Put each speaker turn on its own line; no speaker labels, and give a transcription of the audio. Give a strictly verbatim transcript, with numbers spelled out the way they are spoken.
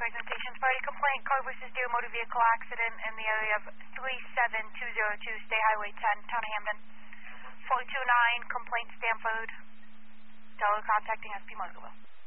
presentations. Party complaint, car versus deer motor vehicle accident in the area of three seven two zero two, State Highway ten, Town of Hamden. four two nine, complaint Stanford. Teller contacting S P Motorville.